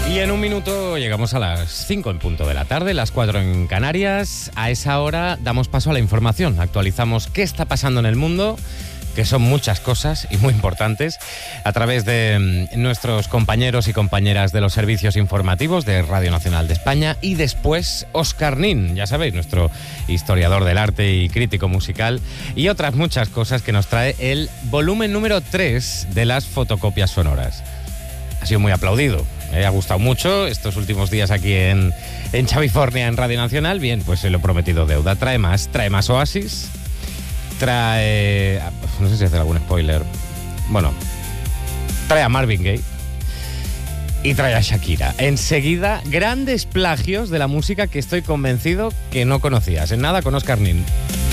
Y en un minuto llegamos a las 5 en punto de la tarde, las 4 en Canarias. A esa hora damos paso a la información. Actualizamos qué está pasando en el mundo, que son muchas cosas y muy importantes, a través de nuestros compañeros y compañeras de los servicios informativos de Radio Nacional de España. Y después Óscar Nin, ya sabéis, nuestro historiador del arte y crítico musical, y otras muchas cosas que nos trae el volumen número 3 de las fotocopias sonoras. Ha sido muy aplaudido, me ha gustado mucho estos últimos días aquí en Chavifornia, en Radio Nacional. Bien, pues se lo he prometido deuda. Trae más Oasis, trae... no sé si hacer algún spoiler. Bueno, trae a Marvin Gaye y trae a Shakira. Enseguida, grandes plagios de la música que estoy convencido que no conocías. En nada, con Óscar Nin.